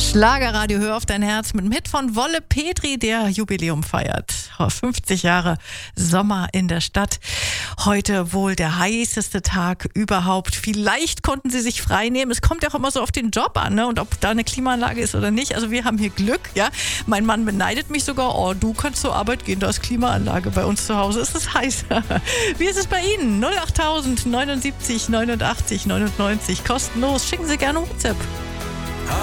Schlagerradio, hör auf dein Herz mit einem Hit von Wolle Petri, der Jubiläum feiert. 50 Jahre Sommer in der Stadt. Heute wohl der heißeste Tag überhaupt. Vielleicht konnten sie sich frei nehmen. Es kommt ja auch immer so auf den Job an, ne? Und ob da eine Klimaanlage ist oder nicht. Also wir haben hier Glück, ja. Mein Mann beneidet mich sogar. Oh, du kannst zur Arbeit gehen, da ist Klimaanlage. Bei uns zu Hause ist es heiß. Wie ist es bei Ihnen? 08000 79 89 99. Kostenlos. Schicken Sie gerne WhatsApp.